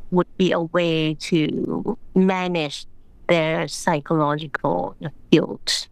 would be a way to manage their psychological guilt.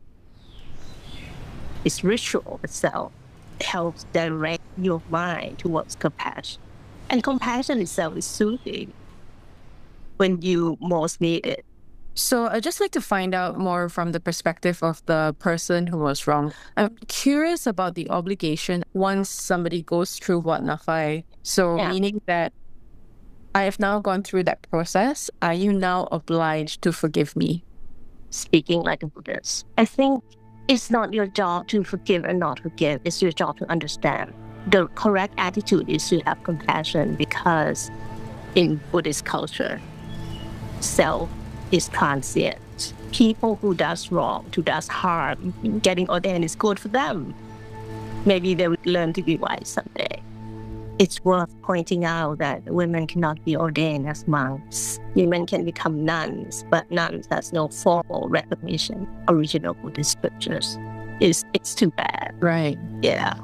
This ritual itself helps direct your mind towards compassion. And compassion itself is soothing when you most need it. So I'd just like to find out more from the perspective of the person who was wrong. I'm curious about the obligation once somebody goes through Wat Nafai. So meaning that I have now gone through that process. Are you now obliged to forgive me? Speaking like a Buddhist, I think it's not your job to forgive or not forgive. It's your job to understand. The correct attitude is to have compassion because in Buddhist culture, self is transient. People who does wrong, who does harm, getting ordained is good for them. Maybe they would learn to be wise someday. It's worth pointing out that women cannot be ordained as monks. Women can become nuns, but nuns has no formal recognition. Original Buddhist scriptures. It's too bad. Right. Yeah.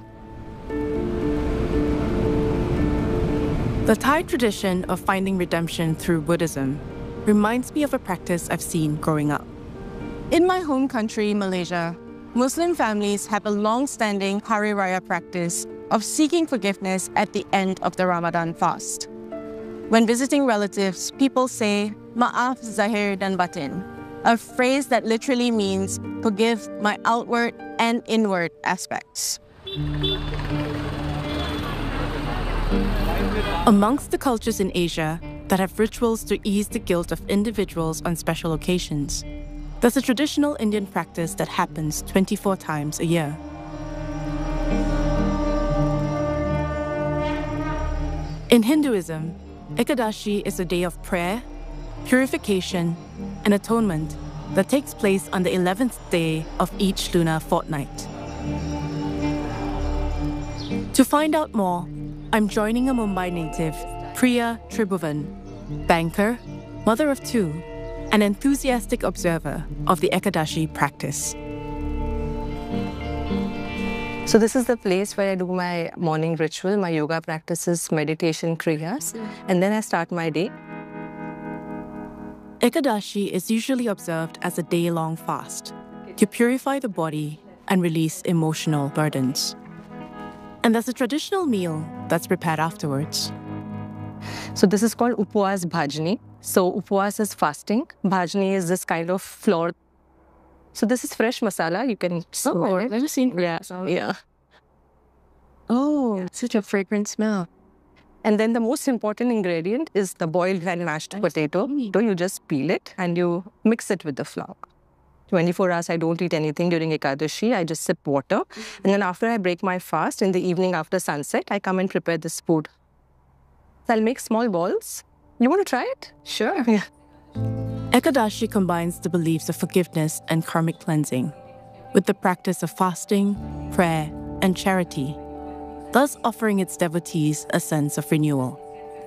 The Thai tradition of finding redemption through Buddhism reminds me of a practice I've seen growing up. In my home country, Malaysia, Muslim families have a long-standing Hari Raya practice of seeking forgiveness at the end of the Ramadan fast. When visiting relatives, people say, "Maaf zahir dan batin," a phrase that literally means, "Forgive my outward and inward aspects." Amongst the cultures in Asia that have rituals to ease the guilt of individuals on special occasions, there's a traditional Indian practice that happens 24 times a year. In Hinduism, Ekadashi is a day of prayer, purification, and atonement that takes place on the 11th day of each lunar fortnight. To find out more, I'm joining a Mumbai native, Priya Tribhuvan, banker, mother of two, an enthusiastic observer of the Ekadashi practice. So this is the place where I do my morning ritual, my yoga practices, meditation, kriyas, and then I start my day. Ekadashi is usually observed as a day-long fast to purify the body and release emotional burdens. And there's a traditional meal that's prepared afterwards. So this is called Upwas Bhajani. So Upwas is fasting. Bhajani is this kind of flour. So this is fresh masala. You can smell it. I've never seen. Yeah. Oh, such a fragrant smell. And then the most important ingredient is the boiled and mashed potato. So you just peel it and you mix it with the flour. 24 hours, I don't eat anything during Ekadashi. I just sip water. And then after I break my fast, in the evening after sunset, I come and prepare this food. So I'll make small balls. You want to try it? Sure. Yeah. Ekadashi combines the beliefs of forgiveness and karmic cleansing with the practice of fasting, prayer, and charity, thus offering its devotees a sense of renewal.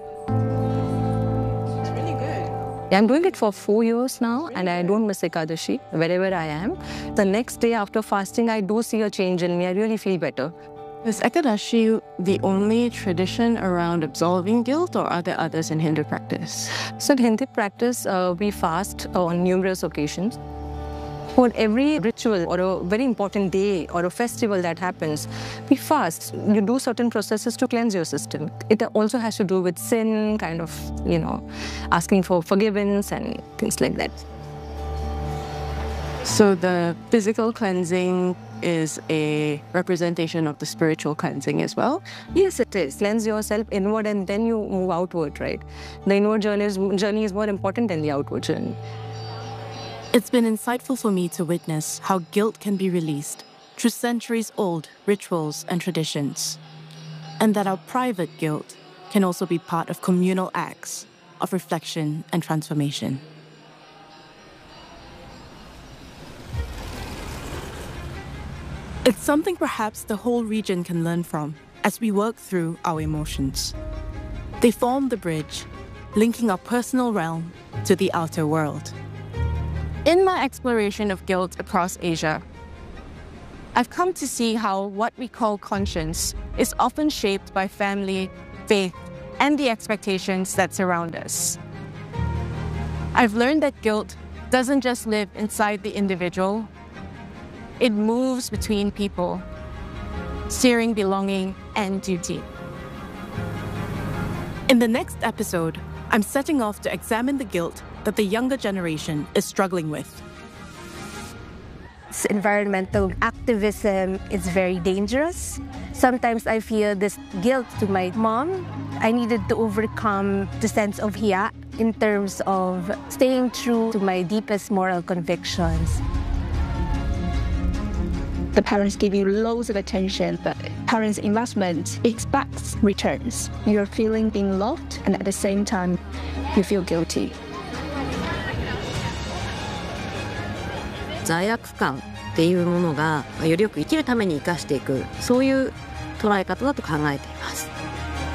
It's really good. Yeah, I'm doing it for 4 years now, and I don't miss Ekadashi wherever I am. The next day after fasting, I do see a change in me. I really feel better. Is Ekadashi the only tradition around absolving guilt, or are there others in Hindu practice? So in Hindu practice, we fast on numerous occasions. For every ritual or a very important day or a festival that happens, we fast. You do certain processes to cleanse your system. It also has to do with sin, kind of, asking for forgiveness and things like that. So the physical cleansing is a representation of the spiritual cleansing as well? Yes, it is. Cleanse yourself inward and then you move outward, right? The inward journey is more important than the outward journey. It's been insightful for me to witness how guilt can be released through centuries-old rituals and traditions, and that our private guilt can also be part of communal acts of reflection and transformation. It's something perhaps the whole region can learn from as we work through our emotions. They form the bridge, linking our personal realm to the outer world. In my exploration of guilt across Asia, I've come to see how what we call conscience is often shaped by family, faith, and the expectations that surround us. I've learned that guilt doesn't just live inside the individual, it moves between people, steering belonging and duty. In the next episode, I'm setting off to examine the guilt that the younger generation is struggling with. Environmental activism is very dangerous. Sometimes I feel this guilt to my mom. I needed to overcome the sense of hiya in terms of staying true to my deepest moral convictions. The parents give you loads of attention, but parents' investment expects returns. You're feeling being loved, and at the same time, you feel guilty. 罪悪感っていうものがよりよく生きるために生かしていく、そういう捉え方だと考えています。